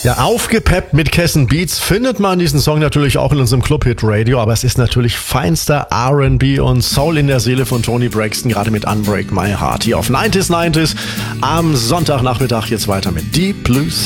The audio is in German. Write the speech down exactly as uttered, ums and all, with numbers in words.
Ja, aufgepeppt mit Kessen Beats findet man diesen Song natürlich auch in unserem Club-Hit Radio, aber es ist natürlich feinster R and B und Soul in der Seele von Toni Braxton, gerade mit Unbreak My Heart hier auf neunzig neunzig am Sonntagnachmittag. Jetzt weiter mit Deep Blue